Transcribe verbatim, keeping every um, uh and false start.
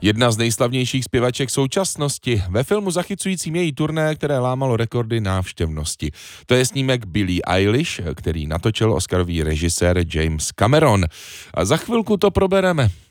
Jedna z nejslavnějších zpěvaček současnosti, ve filmu zachycujícím její turné, které lámalo rekordy návštěvnosti. To je snímek Billie Eilish, který natočil oscarový režisér James Cameron. A za chvilku to probereme.